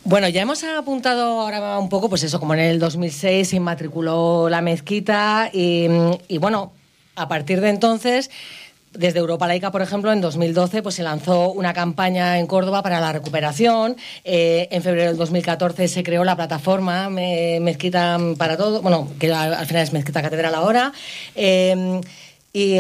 Bueno, ya hemos apuntado ahora un poco, pues eso, como en el 2006 se inmatriculó la mezquita y bueno, a partir de entonces, desde Europa Laica, por ejemplo, en 2012 pues se lanzó una campaña en Córdoba para la recuperación. En febrero del 2014 se creó la plataforma Mezquita para Todo, bueno, que al final es Mezquita Catedral ahora. Y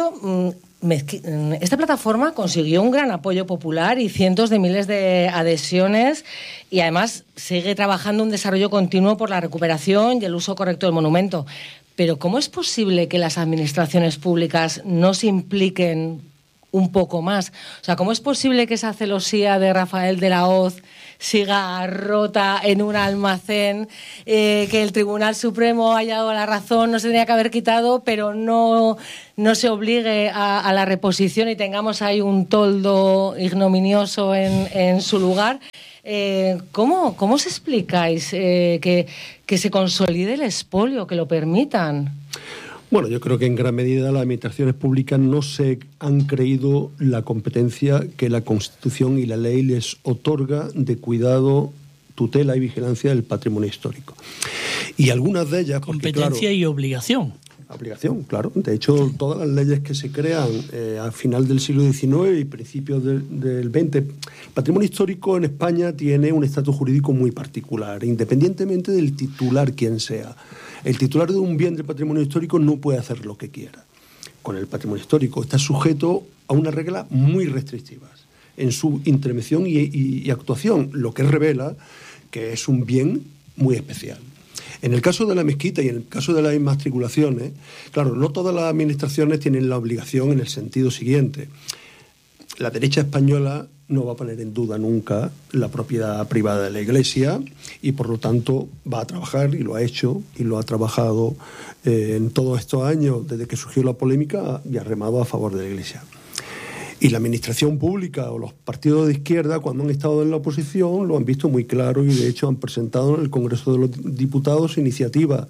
esta plataforma consiguió un gran apoyo popular y cientos de miles de adhesiones, y además sigue trabajando un desarrollo continuo por la recuperación y el uso correcto del monumento. Pero ¿cómo es posible que las administraciones públicas no se impliquen un poco más? O sea, ¿cómo es posible que esa celosía de Rafael de la Hoz siga rota en un almacén, que el Tribunal Supremo haya dado la razón, no se tenía que haber quitado, pero no se obligue a la reposición y tengamos ahí un toldo ignominioso en su lugar? ¿Cómo os explicáis que se consolide el expolio, que lo permitan? Bueno, yo creo que en gran medida las administraciones públicas no se han creído la competencia que la Constitución y la ley les otorga de cuidado, tutela y vigilancia del patrimonio histórico. Y algunas de ellas... Competencia, claro, y obligación. Obligación, claro. De hecho, todas las leyes que se crean al final del siglo XIX y principios del XX, el patrimonio histórico en España tiene un estatus jurídico muy particular, independientemente del titular quien sea. El titular de un bien del patrimonio histórico no puede hacer lo que quiera con el patrimonio histórico. Está sujeto a unas reglas muy restrictivas en su intervención y actuación, lo que revela que es un bien muy especial. En el caso de la mezquita y en el caso de las inmatriculaciones, claro, no todas las administraciones tienen la obligación en el sentido siguiente. La derecha española no va a poner en duda nunca la propiedad privada de la Iglesia y, por lo tanto, va a trabajar, y lo ha hecho, y lo ha trabajado en todos estos años, desde que surgió la polémica, y ha remado a favor de la Iglesia. Y la administración pública o los partidos de izquierda, cuando han estado en la oposición, lo han visto muy claro y, de hecho, han presentado en el Congreso de los Diputados iniciativas,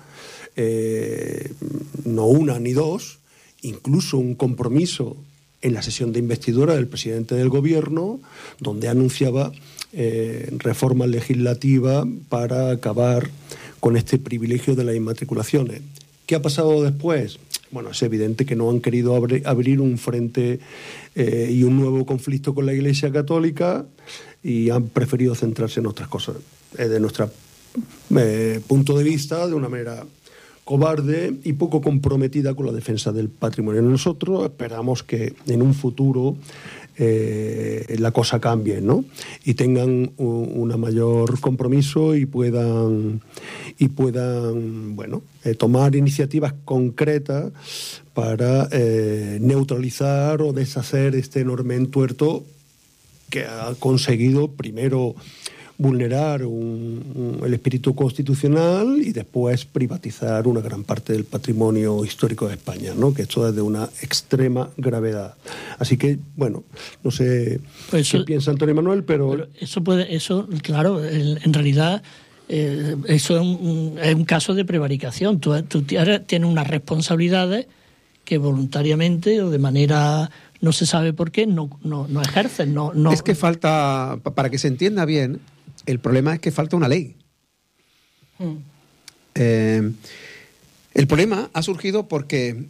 no una ni dos, incluso un compromiso en la sesión de investidura del presidente del Gobierno, donde anunciaba reformas legislativas para acabar con este privilegio de las inmatriculaciones. ¿Qué ha pasado después? Bueno, es evidente que no han querido abrir un frente y un nuevo conflicto con la Iglesia Católica y han preferido centrarse en otras cosas. De nuestro punto de vista, de una manera cobarde y poco comprometida con la defensa del patrimonio. Nosotros esperamos que en un futuro la cosa cambie, ¿no? Y tengan un mayor compromiso y puedan bueno, tomar iniciativas concretas para neutralizar o deshacer este enorme entuerto que ha conseguido primero vulnerar el espíritu constitucional y después privatizar una gran parte del patrimonio histórico de España, ¿no? Que esto es de una extrema gravedad. Así que, bueno, no sé qué piensa Antonio Manuel, pero eso, claro, en realidad eso es un caso de prevaricación. Tú tienes unas responsabilidades que voluntariamente o de manera no se sabe por qué no ejerces. No. Es que falta, para que se entienda bien, el problema es que falta una ley. El problema ha surgido porque,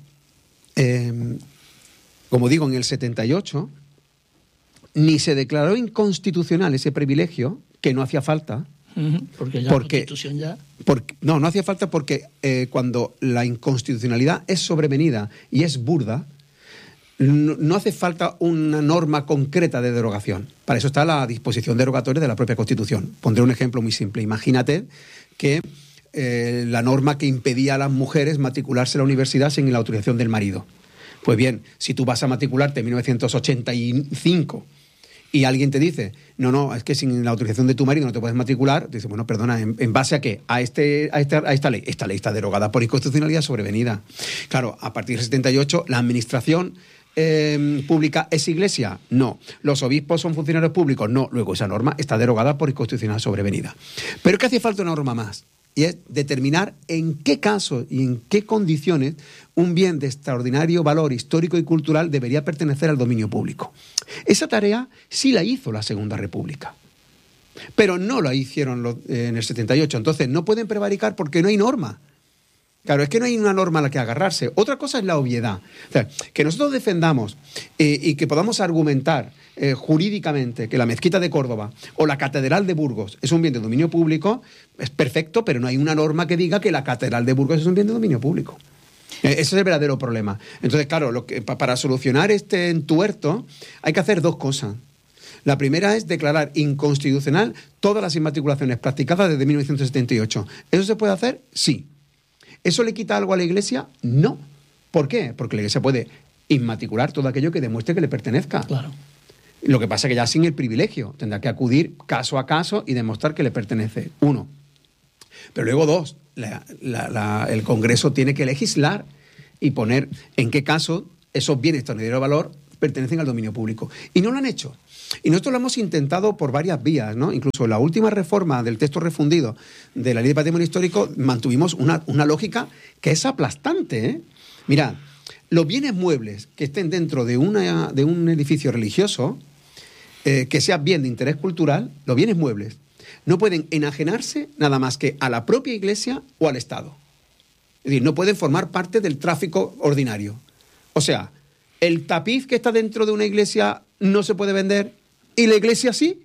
como digo, en el 78 ni se declaró inconstitucional ese privilegio, que no hacía falta. Porque ya la Constitución ya... No hacía falta porque cuando la inconstitucionalidad es sobrevenida y es burda, no hace falta una norma concreta de derogación. Para eso está la disposición derogatoria de la propia Constitución. Pondré un ejemplo muy simple. Imagínate que la norma que impedía a las mujeres matricularse en la universidad sin la autorización del marido. Pues bien, si tú vas a matricularte en 1985 y alguien te dice, no, es que sin la autorización de tu marido no te puedes matricular, dices, bueno, perdona, ¿en base a qué? A esta ley. Esta ley está derogada por inconstitucionalidad sobrevenida. Claro, a partir del 78, la administración pública es Iglesia, no. Los obispos son funcionarios públicos, no. Luego esa norma está derogada por inconstitucionalidad sobrevenida. Pero que hace falta una norma más, y es determinar en qué casos y en qué condiciones un bien de extraordinario valor histórico y cultural debería pertenecer al dominio público. Esa tarea sí la hizo la Segunda República. Pero no lo hicieron en el 78. Entonces no pueden prevaricar porque no hay norma. Claro, es que no hay una norma a la que agarrarse. Otra cosa es la obviedad. O sea, que nosotros defendamos y que podamos argumentar jurídicamente que la mezquita de Córdoba o la catedral de Burgos es un bien de dominio público, es perfecto, pero no hay una norma que diga que la catedral de Burgos es un bien de dominio público. Ese es el verdadero problema. Entonces, claro, para solucionar este entuerto hay que hacer dos cosas. La primera es declarar inconstitucional todas las inmatriculaciones practicadas desde 1978. ¿Eso se puede hacer? Sí. ¿Eso le quita algo a la Iglesia? No. ¿Por qué? Porque la Iglesia puede inmatricular todo aquello que demuestre que le pertenezca. Claro. Lo que pasa es que ya sin el privilegio. Tendrá que acudir caso a caso y demostrar que le pertenece. 1. Pero luego 2. El Congreso tiene que legislar y poner en qué caso esos bienes extraordinarios de valor pertenecen al dominio público. Y no lo han hecho. Y nosotros lo hemos intentado por varias vías, ¿no? Incluso la última reforma del texto refundido de la Ley de Patrimonio Histórico mantuvimos una lógica que es aplastante, ¿eh? Mirad, los bienes muebles que estén dentro de un edificio religioso, que sea bien de interés cultural, los bienes muebles no pueden enajenarse nada más que a la propia Iglesia o al Estado. Es decir, no pueden formar parte del tráfico ordinario. O sea, el tapiz que está dentro de una iglesia no se puede vender y la iglesia sí.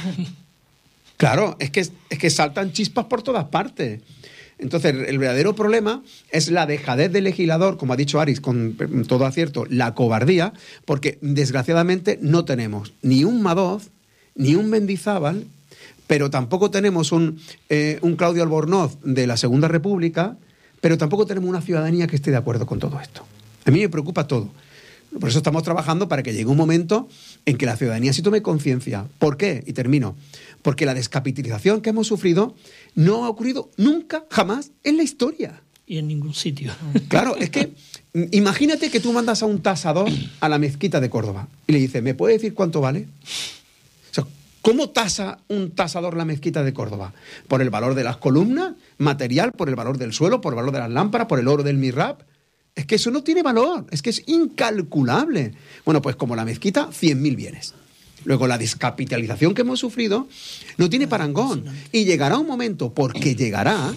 Claro, es que saltan chispas por todas partes. Entonces, el verdadero problema es la dejadez del legislador, como ha dicho Aris, con todo acierto, la cobardía, porque desgraciadamente no tenemos ni un Madoz, ni un Mendizábal, pero tampoco tenemos un Claudio Albornoz de la Segunda República, pero tampoco tenemos una ciudadanía que esté de acuerdo con todo esto. A mí me preocupa todo. Por eso estamos trabajando para que llegue un momento en que la ciudadanía sí tome conciencia. ¿Por qué? Y termino. Porque la descapitalización que hemos sufrido no ha ocurrido nunca, jamás en la historia. Y en ningún sitio. Claro, es que imagínate que tú mandas a un tasador a la mezquita de Córdoba y le dices, ¿me puede decir cuánto vale? O sea, ¿cómo tasa un tasador la mezquita de Córdoba? ¿Por el valor de las columnas, material, por el valor del suelo, por el valor de las lámparas, por el oro del mihrab? Es que eso no tiene valor, es que es incalculable. Bueno, pues como la mezquita, 100.000 bienes. Luego la descapitalización que hemos sufrido no tiene parangón. Y llegará un momento, porque llegará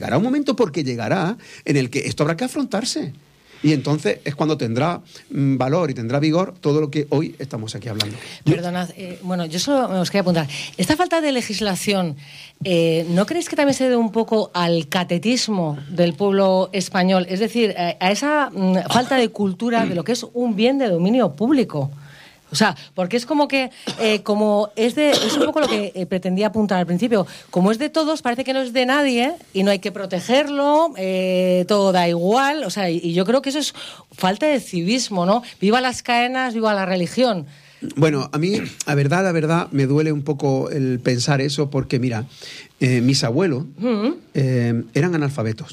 en el que esto habrá que afrontarse. Y entonces es cuando tendrá valor y tendrá vigor todo lo que hoy estamos aquí hablando. Perdonad, bueno, yo solo me os quería apuntar. Esta falta de legislación, ¿no creéis que también se debe un poco al catetismo del pueblo español? Es decir, a esa falta de cultura de lo que es un bien de dominio público. O sea, porque es como que, como es un poco lo que pretendía apuntar al principio, como es de todos, parece que no es de nadie y no hay que protegerlo, todo da igual, o sea, y yo creo que eso es falta de civismo, ¿no? Viva las caenas, viva la religión. Bueno, a mí, la verdad, me duele un poco el pensar eso porque, mira, mis abuelos eran analfabetos,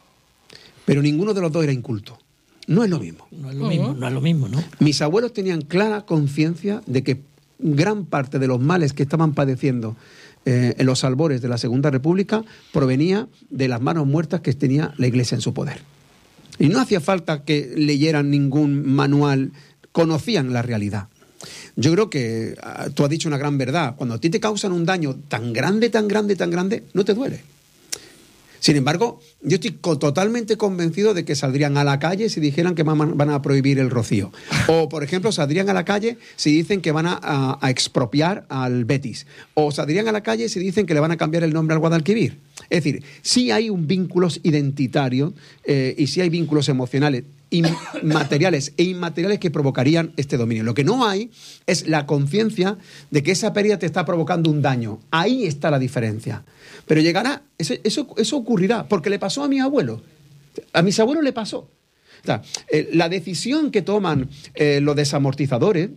pero ninguno de los dos era inculto. No es lo mismo. No es lo mismo, ¿no? Mis abuelos tenían clara conciencia de que gran parte de los males que estaban padeciendo en los albores de la Segunda República provenía de las manos muertas que tenía la Iglesia en su poder. Y no hacía falta que leyeran ningún manual, conocían la realidad. Yo creo que tú has dicho una gran verdad. Cuando a ti te causan un daño tan grande, no te duele. Sin embargo, yo estoy totalmente convencido de que saldrían a la calle si dijeran que van a prohibir el rocío. O, por ejemplo, saldrían a la calle si dicen que van a expropiar al Betis. O saldrían a la calle si dicen que le van a cambiar el nombre al Guadalquivir. Es decir, sí hay un vínculos identitarios y sí hay vínculos emocionales, materiales e inmateriales que provocarían este dominio. Lo que no hay es la conciencia de que esa pérdida te está provocando un daño. Ahí está la diferencia. Pero llegará, eso ocurrirá, porque le pasó a mi abuelo. A mis abuelos le pasó. O sea, la decisión que toman los desamortizadores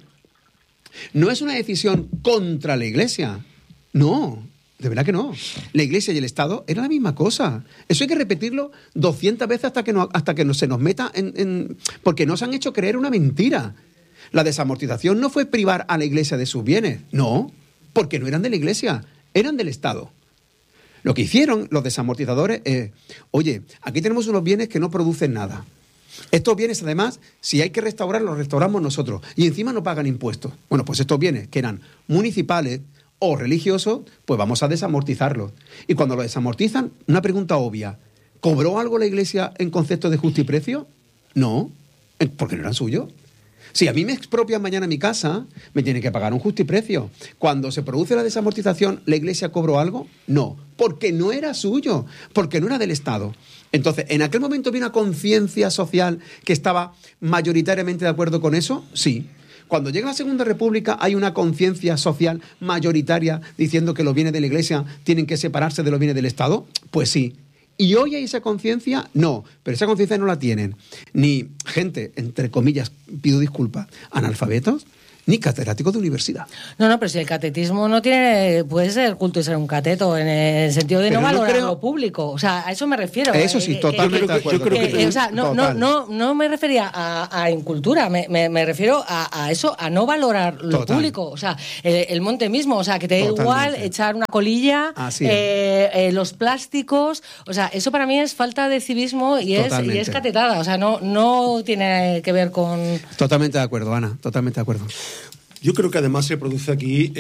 no es una decisión contra la Iglesia. No, de verdad que no. La Iglesia y el Estado era la misma cosa. Eso hay que repetirlo 200 veces hasta que no se nos meta porque nos han hecho creer una mentira. La desamortización no fue privar a la Iglesia de sus bienes. No, porque no eran de la Iglesia, eran del Estado. Lo que hicieron los desamortizadores es, oye, aquí tenemos unos bienes que no producen nada. Estos bienes, además, si hay que restaurar, los restauramos nosotros. Y encima no pagan impuestos. Bueno, pues estos bienes, que eran municipales o religiosos, pues vamos a desamortizarlos. Y cuando lo desamortizan, una pregunta obvia, ¿cobró algo la Iglesia en concepto de justiprecio? No, porque no era suyo. Si a mí me expropian mañana mi casa, me tienen que pagar un justiprecio. Cuando se produce la desamortización, ¿la Iglesia cobró algo? No, porque no era suyo, porque no era del Estado. Entonces, ¿en aquel momento había una conciencia social que estaba mayoritariamente de acuerdo con eso? Sí. Cuando llega la Segunda República, ¿hay una conciencia social mayoritaria diciendo que los bienes de la Iglesia tienen que separarse de los bienes del Estado? Pues sí. ¿Y hoy hay esa conciencia? No, pero esa conciencia no la tienen ni gente, entre comillas, pido disculpas, analfabetos, ni catedráticos de universidad. No, pero si el catetismo no tiene, puede ser culto y ser un cateto, en el sentido de pero no valorar lo público. O sea, a eso me refiero. Eso sí, totalmente de acuerdo. O sea, no me refería a incultura, me refiero a eso, a no valorar lo público. O sea, el monte mismo, o sea, que te da igual echar una colilla, los plásticos, o sea, eso para mí es falta de civismo y es catetada. O sea, no tiene que ver con... Totalmente de acuerdo, Ana, totalmente de acuerdo. Yo creo que además se produce aquí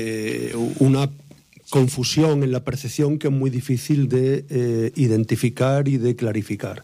una confusión en la percepción que es muy difícil de identificar y de clarificar.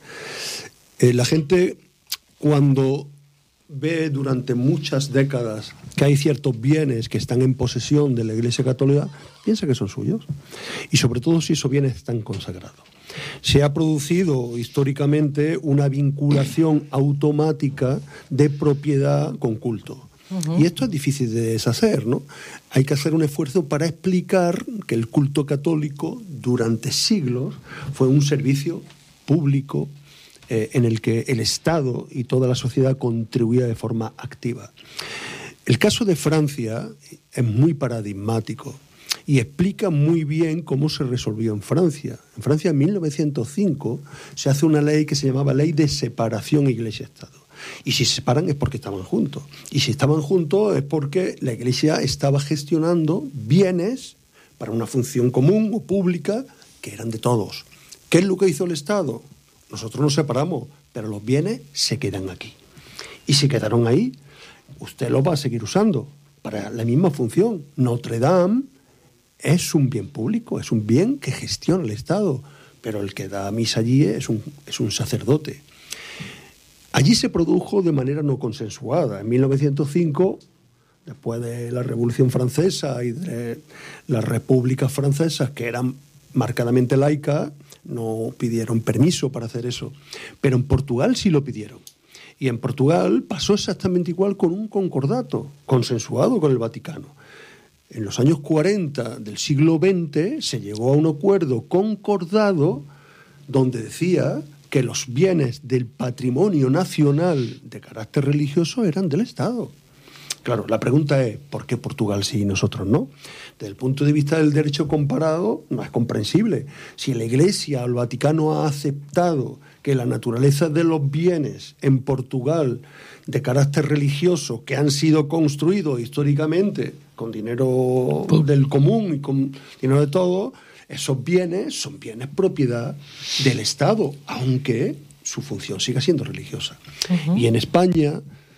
La gente, cuando ve durante muchas décadas que hay ciertos bienes que están en posesión de la Iglesia Católica, piensa que son suyos. Y sobre todo si esos bienes están consagrados. Se ha producido históricamente una vinculación automática de propiedad con culto. Y esto es difícil de deshacer, ¿no? Hay que hacer un esfuerzo para explicar que el culto católico durante siglos fue un servicio público en el que el Estado y toda la sociedad contribuía de forma activa. El caso de Francia es muy paradigmático y explica muy bien cómo se resolvió en Francia. En Francia, en 1905, se hace una ley que se llamaba Ley de Separación Iglesia-Estado. Y si se separan es porque estaban juntos. Y si estaban juntos es porque la Iglesia estaba gestionando bienes para una función común o pública que eran de todos. ¿Qué es lo que hizo el Estado? Nosotros nos separamos, pero los bienes se quedan aquí. Y si quedaron ahí, usted los va a seguir usando para la misma función. Notre Dame es un bien público, es un bien que gestiona el Estado, pero el que da misa allí es un sacerdote. Allí se produjo de manera no consensuada. En 1905, después de la Revolución Francesa y de las repúblicas francesas, que eran marcadamente laicas, no pidieron permiso para hacer eso. Pero en Portugal sí lo pidieron. Y en Portugal pasó exactamente igual con un concordato consensuado con el Vaticano. En los años 40 del siglo XX se llegó a un acuerdo concordado donde decía que los bienes del patrimonio nacional de carácter religioso eran del Estado. Claro, la pregunta es, ¿por qué Portugal sí y nosotros no? Desde el punto de vista del derecho comparado, no es comprensible. Si la Iglesia o el Vaticano ha aceptado que la naturaleza de los bienes en Portugal de carácter religioso que han sido construidos históricamente con dinero del común y con dinero de todos, esos bienes son bienes propiedad del Estado, aunque su función siga siendo religiosa. Y en España,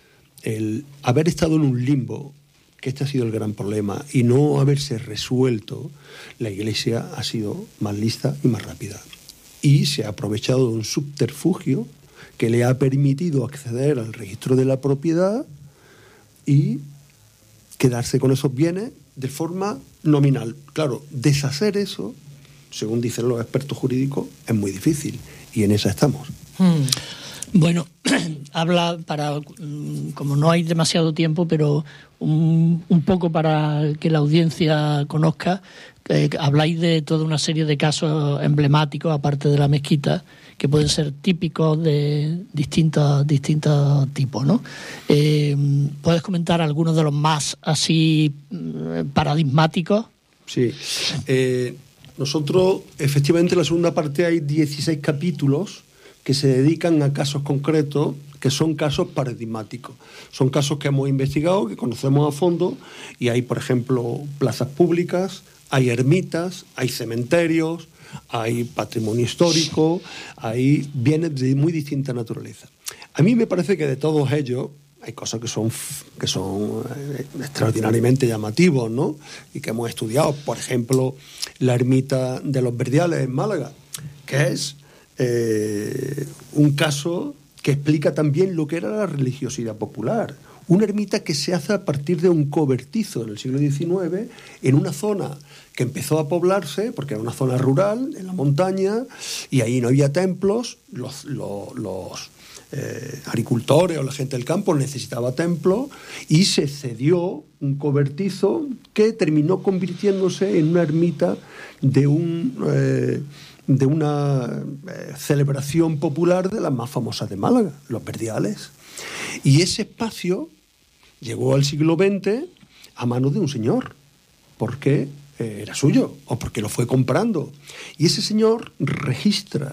el haber estado en un limbo, que este ha sido el gran problema, y no haberse resuelto, la Iglesia ha sido más lista y más rápida. Y se ha aprovechado de un subterfugio que le ha permitido acceder al registro de la propiedad y quedarse con esos bienes de forma nominal. Claro, deshacer eso, según dicen los expertos jurídicos, es muy difícil, y en esa estamos. Bueno, habla para, como no hay demasiado tiempo, pero un poco para que la audiencia conozca, habláis de toda una serie de casos emblemáticos, aparte de la mezquita, que pueden ser típicos de distintos tipos, ¿no? ¿Puedes comentar algunos de los más así paradigmáticos? Sí. Nosotros, efectivamente, en la segunda parte hay 16 capítulos que se dedican a casos concretos, que son casos paradigmáticos. Son casos que hemos investigado, que conocemos a fondo, y hay, por ejemplo, plazas públicas, hay ermitas, hay cementerios, hay patrimonio histórico, hay bienes de muy distinta naturaleza. A mí me parece que de todos ellos, hay cosas que son extraordinariamente llamativos, ¿no? Y que hemos estudiado. Por ejemplo, la ermita de los Verdiales en Málaga, que es un caso que explica también lo que era la religiosidad popular. Una ermita que se hace a partir de un cobertizo en el siglo XIX, en una zona que empezó a poblarse, porque era una zona rural, en la montaña, y ahí no había templos, los agricultores o la gente del campo necesitaba templos, y se cedió un cobertizo que terminó convirtiéndose en una ermita de una celebración popular de las más famosas de Málaga, los Verdiales. Y ese espacio llegó al siglo XX a manos de un señor, porque era suyo o porque lo fue comprando. Y ese señor registra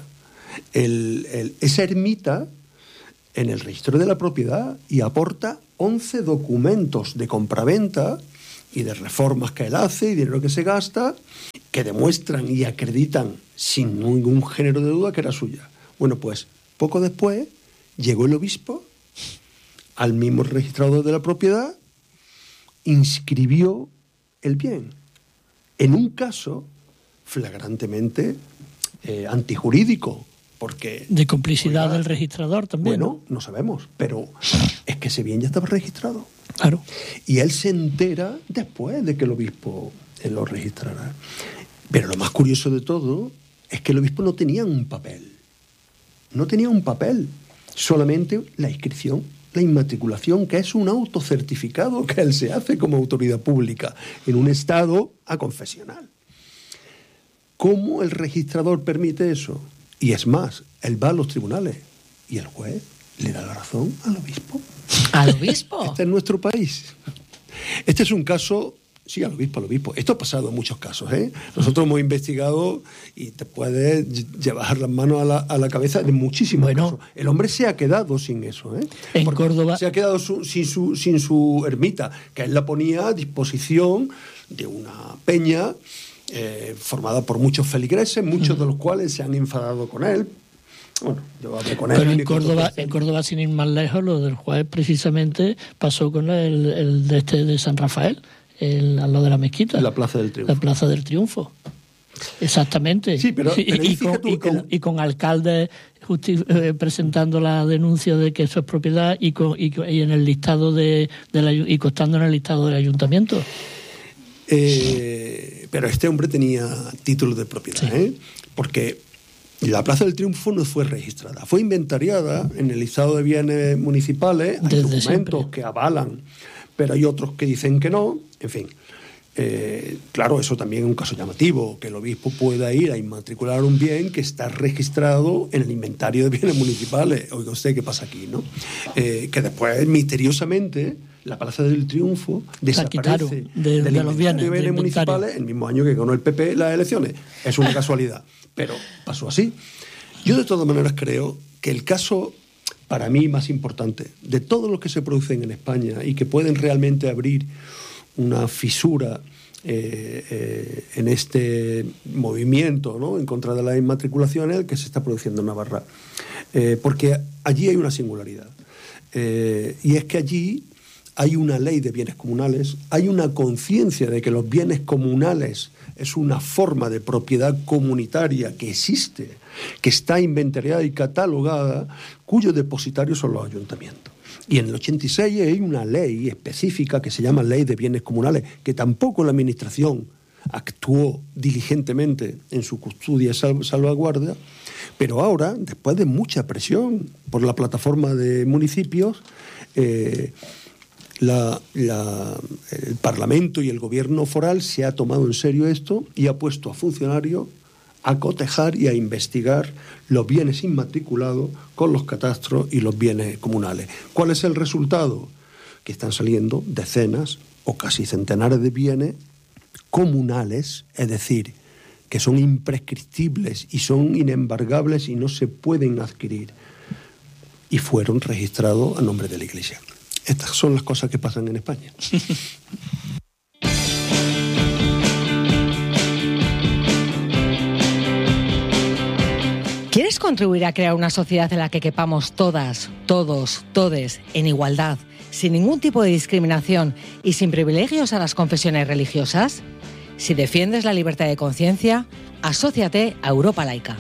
esa ermita en el registro de la propiedad y aporta 11 documentos de compraventa y de reformas que él hace y dinero que se gasta, que demuestran y acreditan sin ningún género de duda que era suya. Bueno, pues poco después llegó el obispo al mismo registrador de la propiedad, inscribió el bien, en un caso flagrantemente antijurídico, porque... De complicidad del registrador también. Bueno, no sabemos, pero es que ese bien ya estaba registrado. Claro. Y él se entera después de que el obispo lo registrara. Pero lo más curioso de todo es que el obispo no tenía un papel. No tenía un papel, solamente la inscripción, la inmatriculación, que es un autocertificado que él se hace como autoridad pública en un estado aconfesional. ¿Cómo el registrador permite eso? Y es más, él va a los tribunales y el juez le da la razón al obispo. ¿Al obispo? Este es nuestro país. Este es un caso... Sí, al obispo. Esto ha pasado en muchos casos, ¿eh? Nosotros hemos investigado y te puedes llevar las manos a la cabeza de muchísimos casos. El hombre se ha quedado sin eso, ¿eh? En Córdoba... Se ha quedado sin su ermita, que él la ponía a disposición de una peña formada por muchos feligreses, muchos de los cuales se han enfadado con él. Bueno, yo hablé con él. Pero en Córdoba, sin ir más lejos, lo del juez precisamente pasó con el de San Rafael, al lado de la mezquita. La Plaza del Triunfo. La Plaza del Triunfo. Exactamente. Sí, pero y con alcaldes presentando la denuncia de que eso es propiedad y en el listado y constando en el listado del ayuntamiento. Pero este hombre tenía título de propiedad, sí. Porque la Plaza del Triunfo no fue registrada, fue inventariada en el listado de bienes municipales. Hay documentos que avalan, pero hay otros que dicen que no, en fin. Claro, eso también es un caso llamativo, que el obispo pueda ir a inmatricular un bien que está registrado en el inventario de bienes municipales. Oiga usted, ¿qué pasa aquí, no? Que después, misteriosamente, la Plaza del Triunfo desaparece de los bienes municipales el mismo año que ganó el PP las elecciones. Es una casualidad, pero pasó así. Yo de todas maneras creo que el caso, para mí, más importante de todos los que se producen en España y que pueden realmente abrir una fisura en este movimiento, ¿no?, en contra de las inmatriculaciones, el que se está produciendo en Navarra. Porque allí hay una singularidad. Y es que allí hay una ley de bienes comunales, hay una conciencia de que los bienes comunales es una forma de propiedad comunitaria que existe, que está inventariada y catalogada, cuyos depositarios son los ayuntamientos. Y en el 86 hay una ley específica que se llama Ley de Bienes Comunales, que tampoco la Administración actuó diligentemente en su custodia y salvaguardia, pero ahora, después de mucha presión por la plataforma de municipios, el Parlamento y el Gobierno foral se ha tomado en serio esto y ha puesto a funcionarios a cotejar y a investigar los bienes inmatriculados con los catastros y los bienes comunales. ¿Cuál es el resultado? Que están saliendo decenas o casi centenares de bienes comunales, es decir, que son imprescriptibles y son inembargables y no se pueden adquirir, y fueron registrados a nombre de la Iglesia. Estas son las cosas que pasan en España. ¿Quieres contribuir a crear una sociedad en la que quepamos todas, todos, todes, en igualdad, sin ningún tipo de discriminación y sin privilegios a las confesiones religiosas? Si defiendes la libertad de conciencia, asóciate a Europa Laica.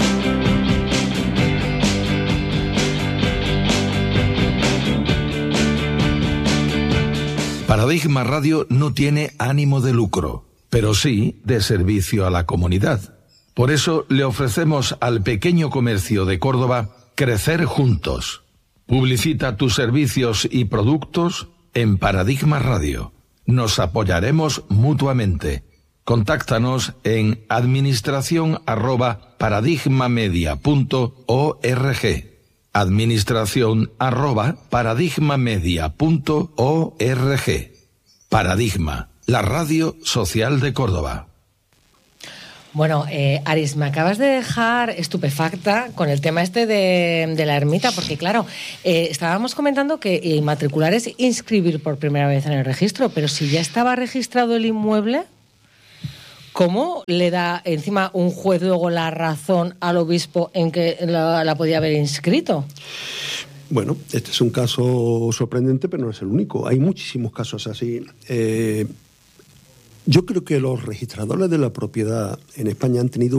Paradigma Radio no tiene ánimo de lucro, pero sí de servicio a la comunidad. Por eso le ofrecemos al pequeño comercio de Córdoba crecer juntos. Publicita tus servicios y productos en Paradigma Radio. Nos apoyaremos mutuamente. Contáctanos en administración@paradigmamedia.org. administración@paradigmamedia.org. Paradigma, la radio social de Córdoba. Bueno, Aris, me acabas de dejar estupefacta con el tema este de la ermita, porque claro, estábamos comentando que matricular es inscribir por primera vez en el registro, pero si ya estaba registrado el inmueble, ¿cómo le da encima un juez luego la razón al obispo en que la podía haber inscrito? Bueno, este es un caso sorprendente, pero no es el único. Hay muchísimos casos así. Yo creo que los registradores de la propiedad en España han tenido